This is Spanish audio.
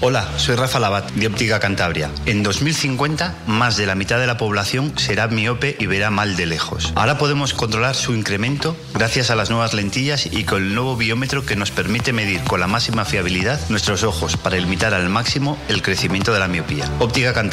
Hola, soy Rafa Labat, de Óptica Cantabria. En 2050, más de la mitad de la población será miope y verá mal de lejos. Ahora podemos controlar su incremento gracias a las nuevas lentillas y con el nuevo biómetro que nos permite medir con la máxima fiabilidad nuestros ojos para limitar al máximo el crecimiento de la miopía. Óptica Cantabria.